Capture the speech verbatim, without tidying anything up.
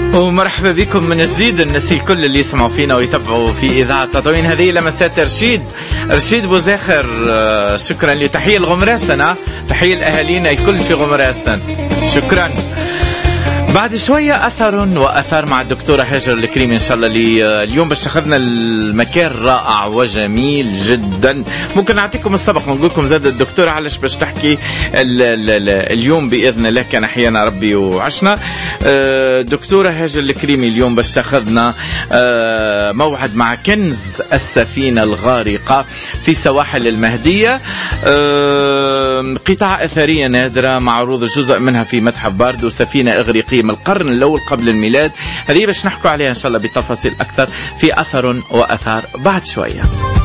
ومرحبا بكم من جديد الناس الكل اللي يسمعوا فينا ويتابعوا في إذاعة تطوين. هذه لمسات رشيد رشيد بوزاخر. شكرا لتحية الغمراسن، تحية لأهالينا الكل في غمراسن، شكرا. بعد شوية أثر وأثار مع الدكتورة هاجر الكريمي إن شاء الله. اليوم باش أخذنا المكان رائع وجميل جدا. ممكن نعطيكم السبق ونقول لكم زاد الدكتورة علاش باش تحكي ال ال ال اليوم بإذن الله كان أحيانا ربي وعشنا. الدكتورة هاجر الكريمي اليوم باش تأخذنا موعد مع كنز السفينة الغارقة في سواحل المهدية، قطعة أثرية نادرة معروض جزء منها في متحف باردو، سفينة إغريقية من القرن الأول قبل الميلاد. هذه باش نحكوا عليها إن شاء الله بتفاصيل أكثر في أثر وأثار بعد شوية.